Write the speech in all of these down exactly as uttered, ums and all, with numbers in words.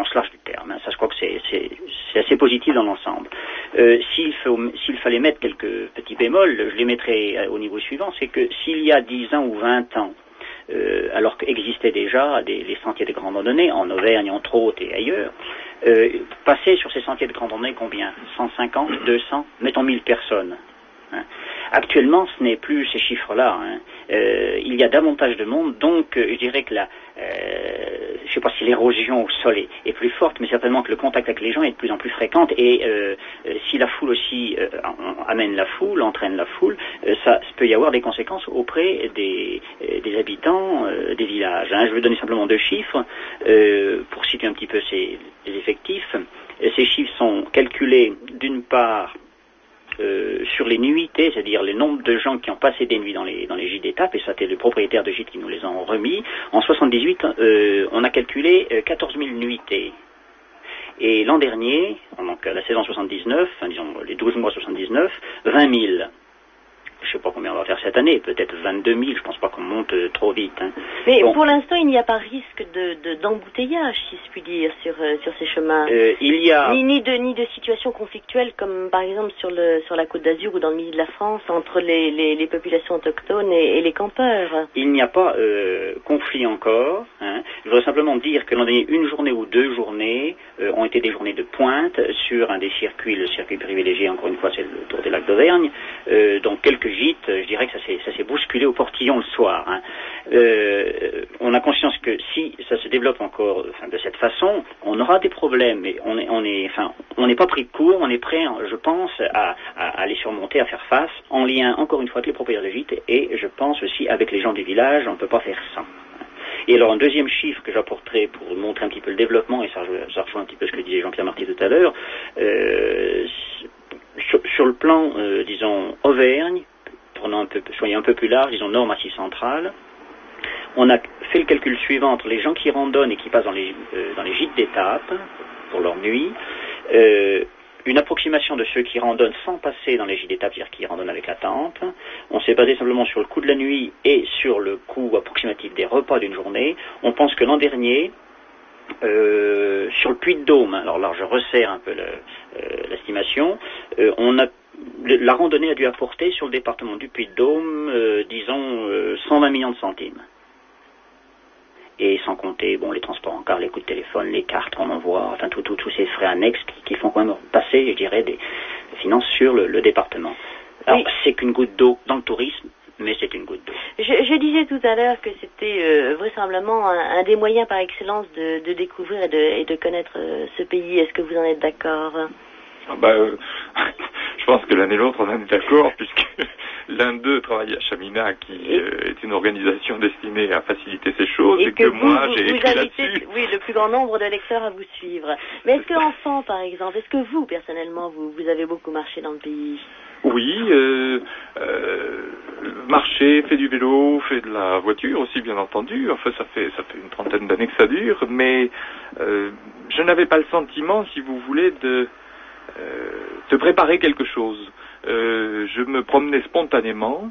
sens large du terme. Hein. Ça, je crois que c'est, c'est, c'est assez positif dans l'ensemble. Euh, s'il, faut, s'il fallait mettre quelques petits bémols, je les mettrais au niveau suivant, c'est que s'il y a dix ans ou vingt ans, euh, alors qu'existaient déjà des, les sentiers de grande randonnée, en Auvergne, entre autres, et ailleurs, euh, passer sur ces sentiers de grande randonnée, combien? cent cinquante, deux cents, mettons mille personnes. Hein. Actuellement, ce n'est plus ces chiffres-là. Hein. Euh, il y a davantage de monde, donc euh, je dirais que la, euh, je ne sais pas si l'érosion au sol est, est plus forte, mais certainement que le contact avec les gens est de plus en plus fréquent. Et euh, euh, si la foule aussi euh, amène la foule, entraîne la foule, euh, ça, ça peut y avoir des conséquences auprès des, euh, des habitants euh, des villages. Hein. Je vais donner simplement deux chiffres euh, pour situer un petit peu ces, les effectifs. Ces chiffres sont calculés d'une part Euh, sur les nuitées, c'est-à-dire le nombre de gens qui ont passé des nuits dans les, dans les gîtes d'étape, et ça c'était le propriétaire de gîtes qui nous les ont remis. En soixante-dix-huit, euh, on a calculé euh, quatorze mille nuitées. Et l'an dernier, donc la saison soixante-dix-neuf, enfin, disons les douze mois soixante-dix-neuf, vingt mille. Je ne sais pas combien on va faire cette année, peut-être vingt-deux mille, je ne pense pas qu'on monte euh, trop vite. Hein. Mais bon. Pour l'instant, il n'y a pas risque de, de, d'embouteillage, si je puis dire, sur, euh, sur ces chemins. Euh, il y a... Ni, ni, de, ni de situations conflictuelles, comme par exemple sur, le, sur la Côte d'Azur ou dans le milieu de la France, entre les, les, les populations autochtones et, et les campeurs. Il n'y a pas euh, conflit encore. Hein. Je voudrais simplement dire que l'an dernier, une journée ou deux journées euh, ont été des journées de pointe sur un des circuits, le circuit privilégié, encore une fois, c'est le Tour des Lacs d'Auvergne. Euh, donc quelques gîtes, je dirais que ça s'est, ça s'est bousculé au portillon le soir. Hein. Euh, on a conscience que si ça se développe encore enfin, de cette façon, on aura des problèmes, mais on est, on est, enfin, on n'est pas pris de court, on est prêt, je pense, à, à, à les surmonter, à faire face, en lien, encore une fois, avec les propriétaires de gîtes, et je pense aussi avec les gens du village, on ne peut pas faire sans. Et alors un deuxième chiffre que j'apporterai pour montrer un petit peu le développement, et ça, ça rejoint un petit peu ce que disait Jean-Pierre Marty tout à l'heure, euh, sur, sur le plan, euh, disons, Auvergne, prenons un peu, soyons un peu plus large, disons Nord Massif Central, on a fait le calcul suivant entre les gens qui randonnent et qui passent dans les, euh, dans les gîtes d'étape pour leur nuit, euh, une approximation de ceux qui randonnent sans passer dans les gîtes d'étape, c'est-à-dire qui randonnent avec la tente. On s'est basé simplement sur le coût de la nuit et sur le coût approximatif des repas d'une journée. On pense que l'an dernier, euh, sur le Puy-de-Dôme, alors là je resserre un peu le, euh, l'estimation, euh, on a la randonnée a dû apporter sur le département du Puy-de-Dôme, euh, disons, euh, cent vingt millions de centimes. Et sans compter, bon, les transports en car, les coups de téléphone, les cartes qu'on envoie, enfin, tous tout, tout ces frais annexes qui, qui font quand même passer, je dirais, des, des finances sur le, le département. Alors, oui. C'est qu'une goutte d'eau dans le tourisme, mais c'est une goutte d'eau. Je, je disais tout à l'heure que c'était euh, vraisemblablement un, un des moyens par excellence de, de découvrir et de, et de connaître euh, ce pays. Est-ce que vous en êtes d'accord? Ah bah, euh, je pense que l'un et l'autre on en est d'accord, puisque l'un d'eux travaille à Chamina, qui euh, est une organisation destinée à faciliter ces choses, et, et que, que vous, moi j'ai écrit là-dessus. Oui, le plus grand nombre de lecteurs à vous suivre. Mais est-ce que enfant, par exemple, est-ce que vous, personnellement, vous, vous avez beaucoup marché dans le pays? Oui, euh, euh, marcher, fait du vélo, fait de la voiture aussi, bien entendu. Enfin, ça fait ça fait une trentaine d'années que ça dure, mais euh, je n'avais pas le sentiment, si vous voulez, de Euh, de préparer quelque chose. Euh, je me promenais spontanément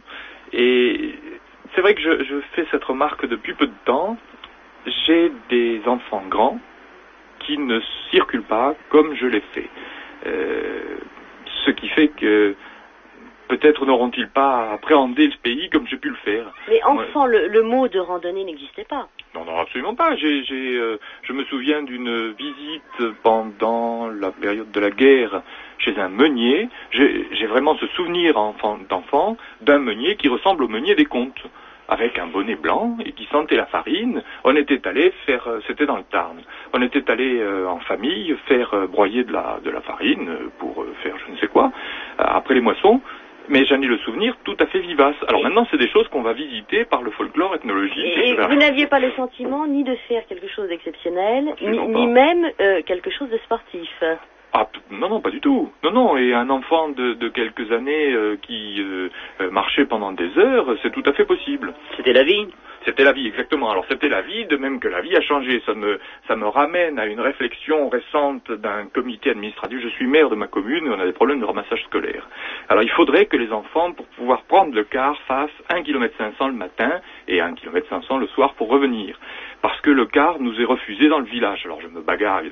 et c'est vrai que je, je fais cette remarque depuis peu de temps. J'ai des enfants grands qui ne circulent pas comme je l'ai fait. Euh, ce qui fait que peut-être n'auront-ils pas appréhendé le pays comme j'ai pu le faire. Mais enfant, ouais. le, le mot de randonnée n'existait pas. Non, non, absolument pas. J'ai, j'ai, euh, je me souviens d'une visite pendant la période de la guerre chez un meunier. J'ai, j'ai vraiment ce souvenir enfant, d'enfant d'un meunier qui ressemble au meunier des Comtes, avec un bonnet blanc et qui sentait la farine. On était allé faire, c'était dans le Tarn, on était allé euh, en famille faire euh, broyer de la, de la farine pour euh, faire je ne sais quoi, euh, après les moissons. Mais j'en ai le souvenir tout à fait vivace. Alors et maintenant, c'est des choses qu'on va visiter par le folklore ethnologique. Et, et vous n'aviez pas le sentiment ni de faire quelque chose d'exceptionnel, ni, ni même euh, quelque chose de sportif? Ah, non, non, pas du tout. Non, non, et un enfant de, de quelques années euh, qui euh, marchait pendant des heures, c'est tout à fait possible. C'était la vie. C'était la vie, exactement. Alors c'était la vie, de même que la vie a changé. Ça me, ça me ramène à une réflexion récente d'un comité administratif. Je suis maire de ma commune et on a des problèmes de ramassage scolaire. Alors il faudrait que les enfants, pour pouvoir prendre le car, fassent un kilomètre cinq cents le matin et un kilomètre cinq cents le soir pour revenir. Parce que le car nous est refusé dans le village. Alors je me bagarre